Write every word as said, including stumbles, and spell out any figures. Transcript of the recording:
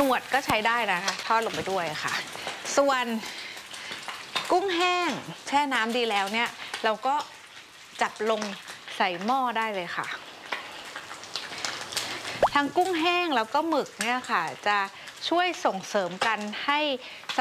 วดก็ใช้ได้นะคะทอดลงไปด้วยค่ะส่วนกุ้งแห้งแช่น้ำดีแล้วเนี่ยเราก็จับลงใส่หม้อได้เลยค่ะทั้งกุ้งแห้งแล้วก็หมึกเนี่ยค่ะจะช่วยส่งเสริมกันให้